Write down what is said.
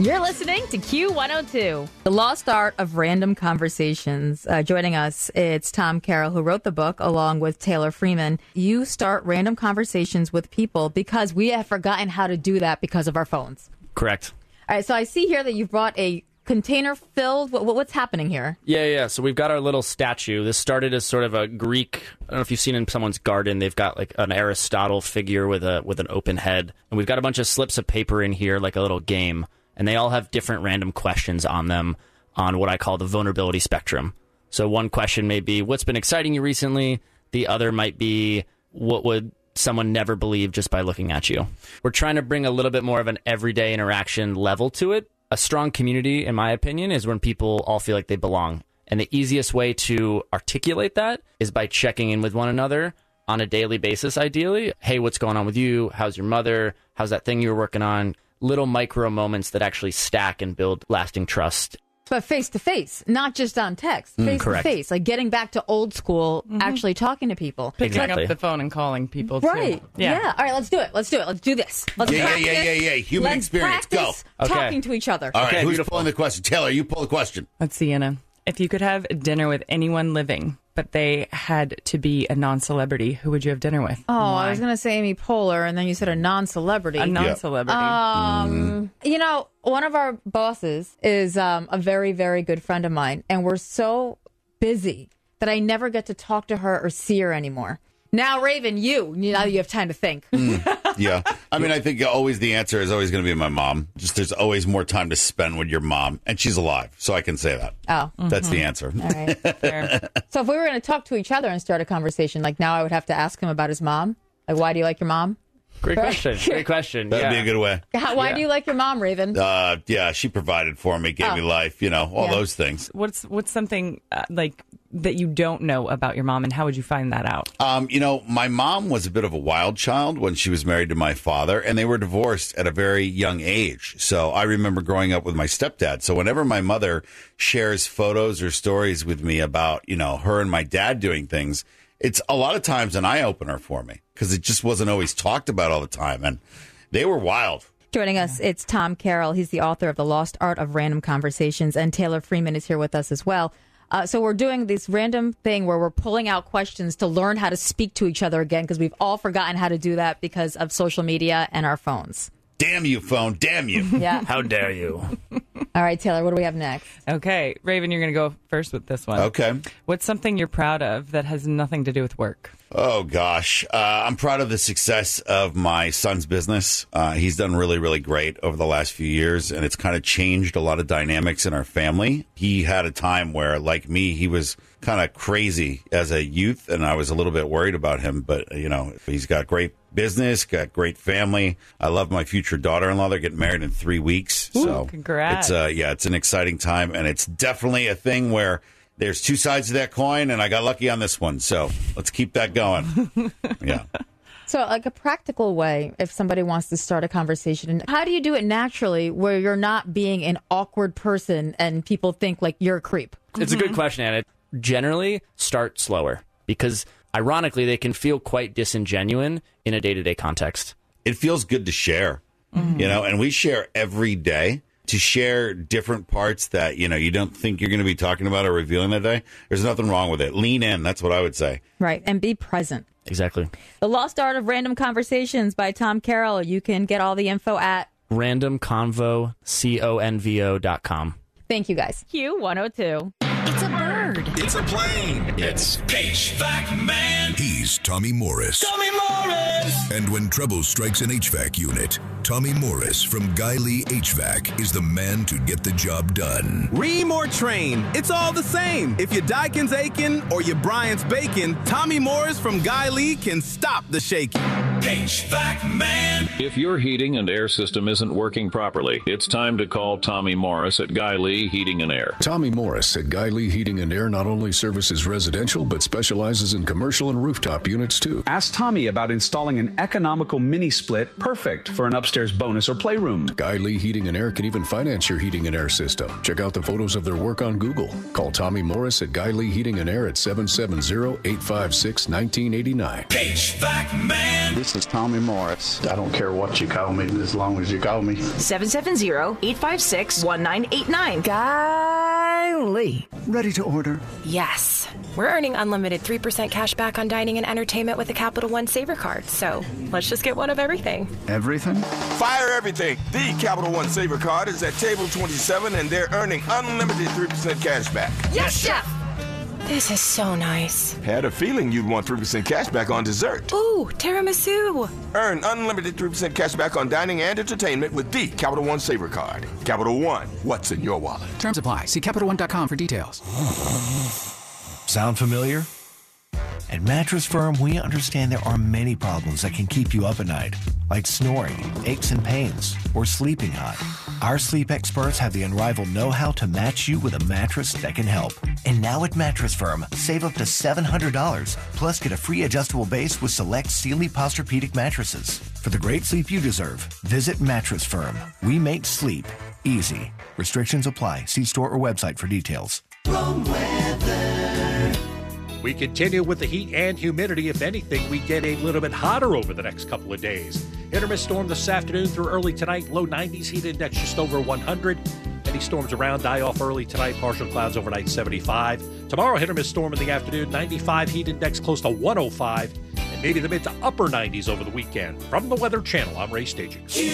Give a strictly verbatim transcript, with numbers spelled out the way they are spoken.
You're listening to Q one oh two, The Lost Art of Random Conversations. Uh, joining us, it's Tom Carroll, who wrote the book, along with Taylor Freeman. You start random conversations with people because we have forgotten how to do that because of our phones. Correct. All right, so I see here that you've brought a container filled. What, what's happening here? Yeah, yeah. So we've got our little statue. This started as sort of a Greek. I don't know if you've seen in someone's garden. They've got like an Aristotle figure with a with an open head, and we've got a bunch of slips of paper in here, like a little game, and they all have different random questions on them on what I call the vulnerability spectrum. So one question may be, "What's been exciting you recently?" The other might be, "What would someone never believe just by looking at you?" We're trying to bring a little bit more of an everyday interaction level to it. A strong community, in my opinion, is when people all feel like they belong. And the easiest way to articulate that is by checking in with one another on a daily basis, ideally. Hey, what's going on with you? How's your mother? How's that thing you were working on? Little micro moments that actually stack and build lasting trust. But face to face, not just on text. Mm, face correct. to face, like getting back to old school, Mm-hmm. actually talking to people. Picking Exactly. up the phone and calling people, too. Right. Yeah. All right, let's do it. Let's do it. Let's do this. Let's Yeah, yeah, practice. yeah, yeah, yeah. Human Let's experience. Go. practice Okay. talking to each other. All right, Okay, who's beautiful. pulling the question? Taylor, you pull the question. Let's see, Anna. If you could have dinner with anyone living, but they had to be a non-celebrity, who would you have dinner with? Oh, Why? I was going to say Amy Poehler, and then you said a non-celebrity. A non-celebrity. Um, you know, one of our bosses is um, a very, very good friend of mine, and we're so busy that I never get to talk to her or see her anymore. Now, Raven, you, now you have time to think. Yeah. I mean, I think always the answer is always going to be my mom. Just there's always more time to spend with your mom, and she's alive, so I can say that. Oh, That's the answer. all right. Fair. So if we were going to talk to each other and start a conversation, like now I would have to ask him about his mom. Like, why do you like your mom? Great question. Great question. That'd yeah. be a good way. How, why Yeah. do you like your mom, Raven? Uh, yeah, she provided for me, gave Oh. me life, you know, all Yeah. those things. What's what's something uh, like that you don't know about your mom, and how would you find that out? Um, you know, my mom was a bit of a wild child when she was married to my father, and they were divorced at a very young age. So I remember growing up with my stepdad. So whenever my mother shares photos or stories with me about, you know, her and my dad doing things, it's a lot of times an eye opener for me because it just wasn't always talked about all the time. And they were wild. Joining us, it's Tom Carroll. He's the author of The Lost Art of Random Conversations, and Taylor Freeman is here with us as well. Uh, so we're doing this random thing where we're pulling out questions to learn how to speak to each other again, because we've all forgotten how to do that because of social media and our phones. Damn you, phone. Damn you. Yeah. How dare you? All right, Taylor, what do we have next? Okay, Raven, you're going to go first with this one. Okay. What's something you're proud of that has nothing to do with work? Oh, gosh. Uh, I'm proud of the success of my son's business. Uh, he's done really, really great over the last few years, and it's kind of changed a lot of dynamics in our family. He had a time where, like me, he was kind of crazy as a youth, and I was a little bit worried about him. But, you know, he's got great business, got great family. I love my future daughter-in-law. They're getting married in three weeks. Ooh, so congrats. It's, uh, yeah, it's an exciting time, and it's definitely a thing where there's two sides to that coin, and I got lucky on this one. So let's keep that going. Yeah. So, like a practical way, if somebody wants to start a conversation, how do you do it naturally where you're not being an awkward person and people think like you're a creep? It's a good question, Anna. Generally, start slower because, ironically, they can feel quite disingenuous in a day-to-day context. It feels good to share, you know, and we share every day. To share different parts that, you know, you don't think you're going to be talking about or revealing that day, there's nothing wrong with it. Lean in. That's what I would say. Right. And be present. Exactly. The Lost Art of Random Conversations by Tom Carroll. You can get all the info at Random Convo, C O N V O dot com. Thank you, guys. Q one oh two. It's a bird. It's a plane. It's H V A C Man. He's Tommy Morris. Tommy Morris. And when trouble strikes an H V A C unit, Tommy Morris from Guy Lee H V A C is the man to get the job done. Ream or train, it's all the same. If your Daikin's aching or your Bryant's baking, Tommy Morris from Guy Lee can stop the shaking. H V A C Man. If your heating and air system isn't working properly, it's time to call Tommy Morris at Guy Lee Heating and Air. Tommy Morris at Guy Lee Heating and Air not only services residential, but specializes in commercial and rooftop units, too. Ask Tommy about installing an economical mini-split perfect for an upstairs bonus or playroom. Guy Lee Heating and Air can even finance your heating and air system. Check out the photos of their work on Google. Call Tommy Morris at Guy Lee Heating and Air at seven seven zero, eight five six, one nine eight nine. H V A C Man. This This is Tommy Morris. I don't care what you call me as long as you call me. seven seven zero, eight five six, one nine eight nine. Golly. Ready to order? Yes. We're earning unlimited three percent cash back on dining and entertainment with the Capital One Saver card. So let's just get one of everything. Everything? Fire everything. The Capital One Saver card is at table twenty-seven, and they're earning unlimited three percent cash back. Yes, Chef! This is so nice. Had a feeling you'd want three percent cash back on dessert. Ooh, tiramisu. Earn unlimited three percent cash back on dining and entertainment with the Capital One Saver card. Capital One, what's in your wallet? Terms apply. See Capital One dot com for details. Sound familiar? At Mattress Firm, we understand there are many problems that can keep you up at night, like snoring, aches and pains, or sleeping hot. Our sleep experts have the unrivaled know-how to match you with a mattress that can help. And now at Mattress Firm, save up to seven hundred dollars, plus get a free adjustable base with select Sealy Posturepedic mattresses. For the great sleep you deserve, visit Mattress Firm. We make sleep easy. Restrictions apply. See store or website for details. Wrong weather. We continue with the heat and humidity. If anything, we get a little bit hotter over the next couple of days. Hit or miss storm this afternoon through early tonight. Low nineties, heat index just over one hundred. Any storms around die off early tonight. Partial clouds overnight, seventy-five. Tomorrow, hit or miss storm in the afternoon. ninety-five, heat index close to one oh five. And maybe the mid to upper nineties over the weekend. From the Weather Channel, I'm Ray Stagings.